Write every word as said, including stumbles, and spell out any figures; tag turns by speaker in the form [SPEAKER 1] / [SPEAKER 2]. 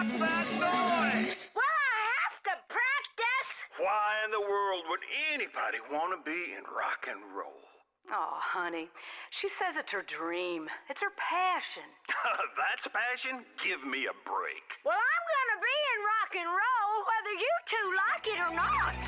[SPEAKER 1] Stop that noise!
[SPEAKER 2] Well, I have to practice.
[SPEAKER 1] Why in the world would anybody want to be in rock and roll?
[SPEAKER 2] Oh, honey, she says it's her dream. It's her passion.
[SPEAKER 1] That's passion? Give me a break.
[SPEAKER 2] Well, I'm gonna be in rock and roll whether you two like it or not.